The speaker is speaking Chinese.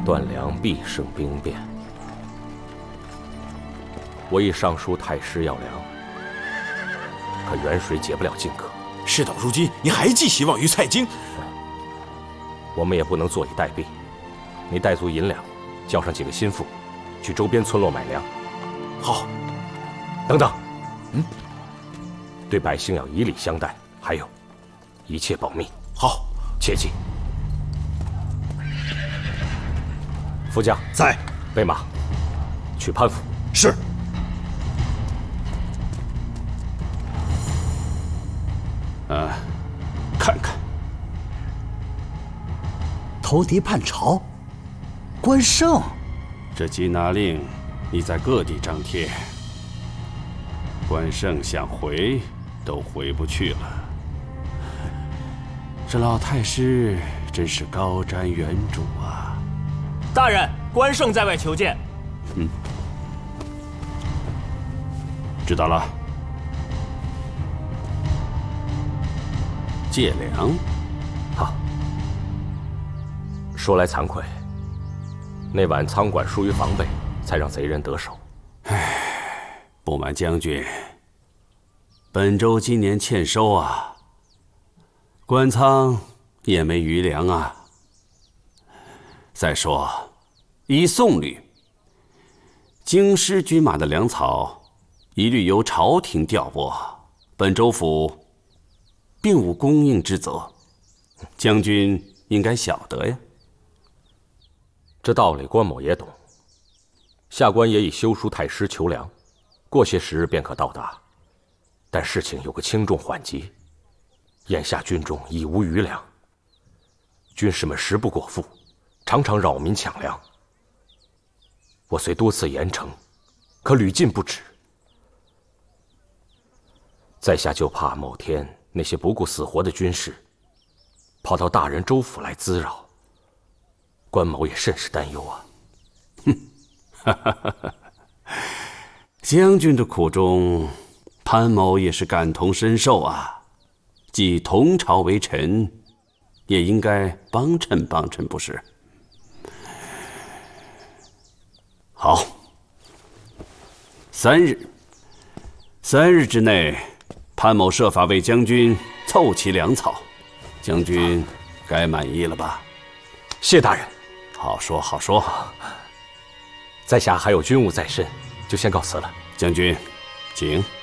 断粮必胜兵变。我已上书太师要粮，可远水解不了近渴。 事到如今，你还寄希望于蔡京？ 我们也不能坐以待毙。你带足银两，叫上几个心腹，去周边村落买粮。 好。 等等，对百姓要以礼相待，还有，一切保密。 好， 切记。副将在， 备马，去潘府。 是。看看， 投敌叛朝，关胜， 这缉拿令你在各地张贴，关胜想回都回不去了。这老太师真是高瞻远瞩啊！ 大人，关胜在外求见。 知道了。借粮， 好。说来惭愧，那晚仓管疏于防备，才让贼人得手。 不瞒将军，本州今年欠收啊，官仓也没余粮啊。再说，依宋律，京师军马的粮草一律由朝廷调拨，本州府并无供应之责，将军应该晓得呀。 这道理关某也懂。下官也已修书太师求粮，过些时日便可到达。但事情有个轻重缓急，眼下军中已无余粮，军士们食不果腹，常常扰民抢粮。我虽多次严惩，可屡禁不止。在下就怕某天那些不顾死活的军士跑到大人州府来滋扰，关某也甚是担忧啊。 将军的苦衷，潘某也是感同身受啊。既同朝为臣，也应该帮衬帮衬，不是？好，3日之内，潘某设法为将军凑齐粮草，将军该满意了吧？ 谢大人。 好说好说。 在下还有军务在身，就先告辞了。 将军，请。